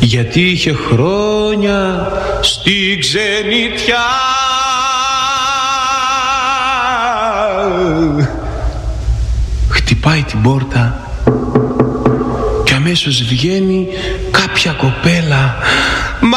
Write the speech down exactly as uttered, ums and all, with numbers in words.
γιατί είχε χρόνια στη ξενιτιά. Χτυπάει την πόρτα και αμέσως βγαίνει κάποια κοπέλα.